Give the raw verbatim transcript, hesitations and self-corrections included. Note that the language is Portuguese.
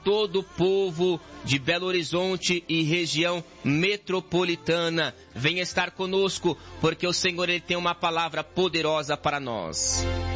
todo o povo de Belo Horizonte e região metropolitana. Venha estar conosco, porque o Senhor ele tem uma palavra poderosa para nós.